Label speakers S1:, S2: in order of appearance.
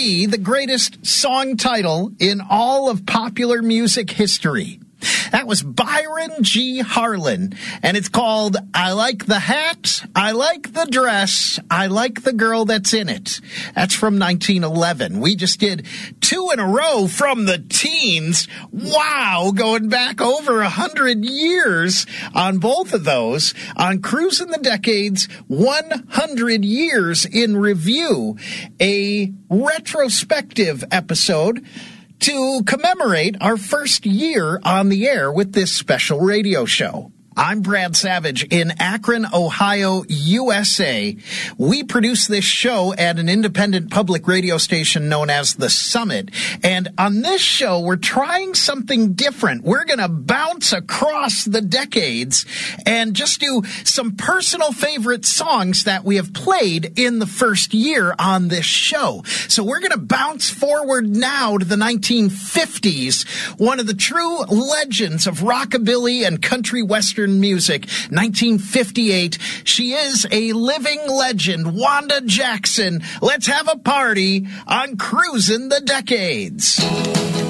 S1: be the greatest song title in all of popular music history. That was Byron G. Harlan, and it's called I Like the Hat, I Like the Dress, I Like the Girl That's in It. That's from 1911. We just did 2 in a row from the teens. Wow, going back over 100 years on both of those. On Cruising the Decades, 100 Years in Review, a retrospective episode to commemorate our first year on the air with this special radio show. I'm Brad Savage in Akron, Ohio, USA. We produce this show at an independent public radio station known as The Summit. And on this show, we're trying something different. We're going to bounce across the decades and just do some personal favorite songs that we have played in the first year on this show. So we're going to bounce forward now to the 1950s, one of the true legends of rockabilly and country western music, 1958. She is a living legend, Wanda Jackson. Let's have a party on Cruising the Decades.